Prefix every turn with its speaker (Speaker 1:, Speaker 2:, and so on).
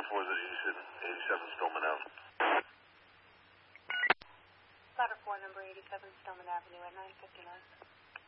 Speaker 1: 4 is at 87 Stillman Avenue.
Speaker 2: Ladder 4, number 87 Stillman Avenue at 9:59.